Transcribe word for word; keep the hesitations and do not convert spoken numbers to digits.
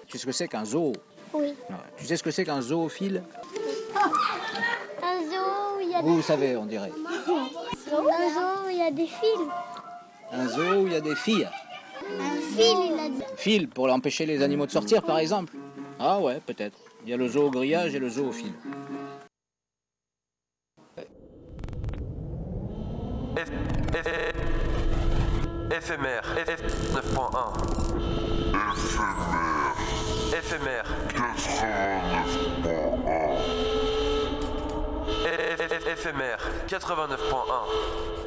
Tu sais ce que c'est qu'un zoo? Oui. Ouais. Tu sais ce que c'est qu'un zoophile? Un zoo où il y a Vous, des... vous savez, on dirait. Un zoo où il y a des fils. Un zoo où il y a des filles. Un fil, il a dit. Fil pour empêcher les animaux de sortir, par exemple. Ah ouais, peut-être. Il y a le zoo au grillage et le zoo au fil. F... F... Éphémère. F... neuf point un. Éphémère. Éphémère. quatre-vingt-neuf point un.